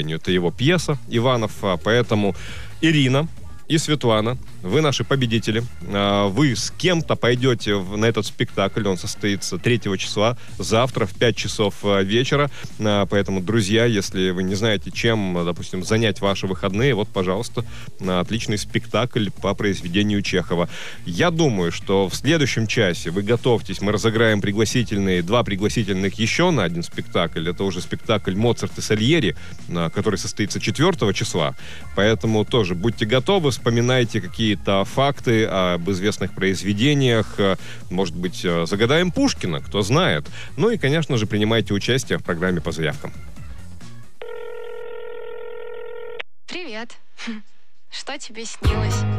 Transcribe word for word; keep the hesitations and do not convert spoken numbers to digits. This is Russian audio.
сожалению. Это его пьеса «Иванов». Поэтому Ирина и Светлана, вы наши победители. Вы с кем-то пойдете на этот спектакль. Он состоится третьего числа, завтра в пять часов вечера. Поэтому, друзья, если вы не знаете, чем, допустим, занять ваши выходные, вот, пожалуйста, отличный спектакль по произведению Чехова. Я думаю, что в следующем часе вы готовьтесь. Мы разыграем пригласительные, два пригласительных еще на один спектакль. Это уже спектакль «Моцарт и Сальери», который состоится четвертого числа. Поэтому тоже будьте готовы. Вспоминайте какие-то факты об известных произведениях. Может быть, загадаем Пушкина, кто знает. Ну и, конечно же, принимайте участие в программе по заявкам. Привет. Что тебе снилось?